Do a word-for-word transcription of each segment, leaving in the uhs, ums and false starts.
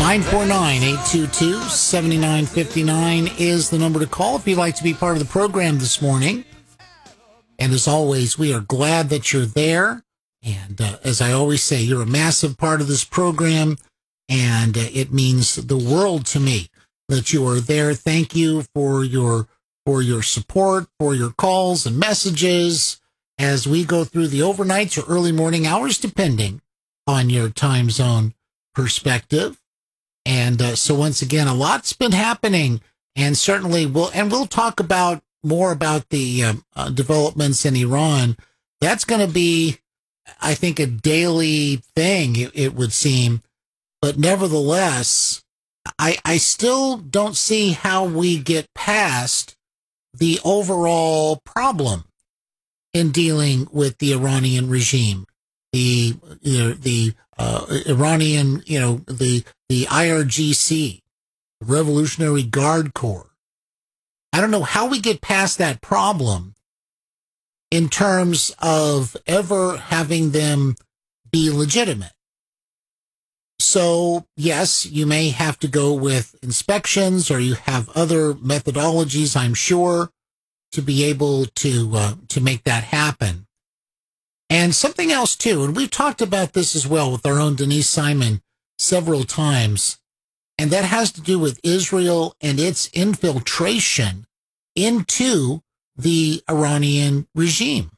nine four nine, eight two two, seven nine five nine is the number to call if you'd like to be part of the program this morning. And as always, we are glad that you're there. And uh, as I always say, you're a massive part of this program, and uh, it means the world to me that you are there. Thank you for your for your support, for your calls and messages as we go through the overnights or early morning hours, depending on your time zone perspective. And uh, so once again, a lot's been happening, and certainly we'll, and we'll talk about more about the uh, uh, developments in Iran. That's going to be, I think, a daily thing, it, it would seem. But nevertheless, I, I still don't see how we get past the overall problem in dealing with the Iranian regime. The, you know, the uh, Iranian, you know, the, the I R G C, the Revolutionary Guard Corps. I don't know how we get past that problem in terms of ever having them be legitimate. So, yes, you may have to go with inspections, or you have other methodologies, I'm sure, to be able to uh, to make that happen. And something else, too, and we've talked about this as well with our own Denise Simon several times, and that has to do with Israel and its infiltration into the Iranian regime.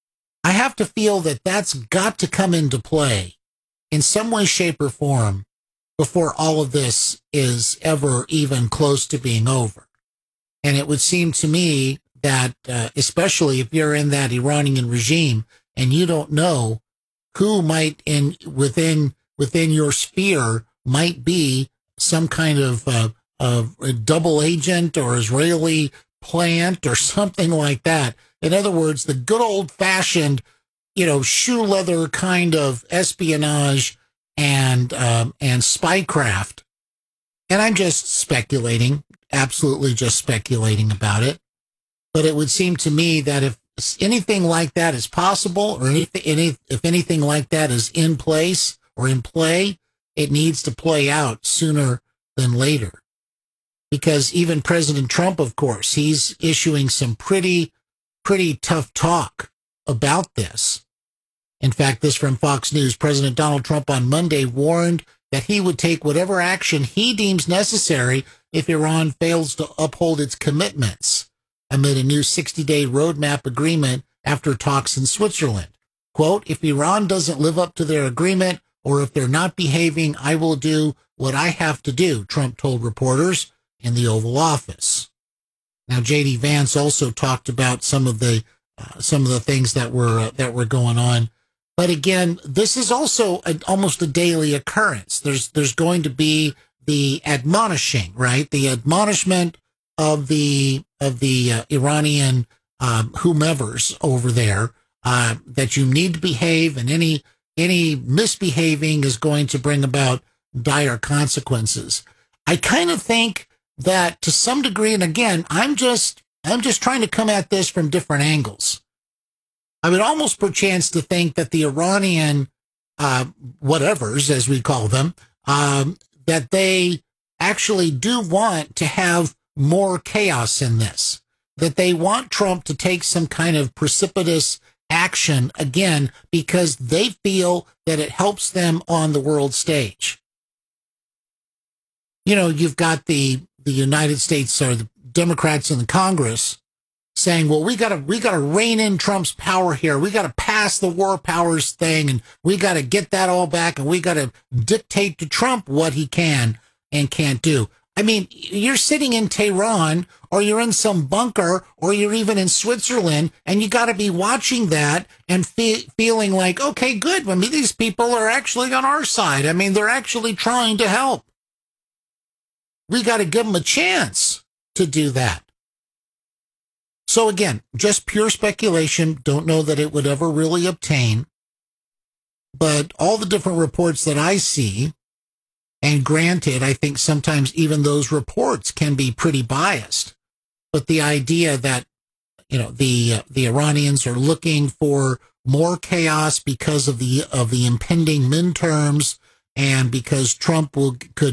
I have to feel that that's got to come into play in some way, shape, or form before all of this is ever even close to being over. And it would seem to me that, uh, especially if you're in that Iranian regime and you don't know who might in within within your sphere might be some kind of uh, of a double agent or Israeli plant or something like that. In other words, the good old-fashioned, you know, shoe leather kind of espionage and um, and spycraft. And I'm just speculating, absolutely just speculating about it. But it would seem to me that if anything like that is possible, or anything, any, if anything like that is in place or in play, it needs to play out sooner than later. Because even President Trump, of course, he's issuing some pretty, pretty tough talk about this. In fact, this from Fox News, President Donald Trump on Monday warned that he would take whatever action he deems necessary if Iran fails to uphold its commitments amid a new sixty-day roadmap agreement after talks in Switzerland. Quote, if Iran doesn't live up to their agreement, or if they're not behaving, I will do what I have to do, Trump told reporters in the Oval Office. Now, J D Vance also talked about some of the uh, some of the things that were uh, that were going on. But again, this is also a, almost a daily occurrence. There's there's going to be the admonishing, right? The admonishment of the of the uh, Iranian um, whomevers over there uh, that you need to behave, and any any misbehaving is going to bring about dire consequences. I kind of think that to some degree, and again, I'm just I'm just trying to come at this from different angles. I would almost perchance to think that the Iranian uh, whatevers, as we call them, um, that they actually do want to have more chaos in this, that they want Trump to take some kind of precipitous action again because they feel that it helps them on the world stage. You know, you've got the the United States or the Democrats in the Congress saying, well, we got to we got to rein in Trump's power here. We got to pass the war powers thing, and we got to get that all back, and we got to dictate to Trump what he can and can't do. I mean, you're sitting in Tehran, or you're in some bunker, or you're even in Switzerland, and you got to be watching that and fe- feeling like, okay, good. I mean, these people are actually on our side. I mean, they're actually trying to help. We got to give them a chance to do that. So again, just pure speculation. Don't know that it would ever really obtain. But all the different reports that I see, and granted, I think sometimes even those reports can be pretty biased. But the idea that, you know, the uh, the Iranians are looking for more chaos because of the of the impending midterms, and because Trump will could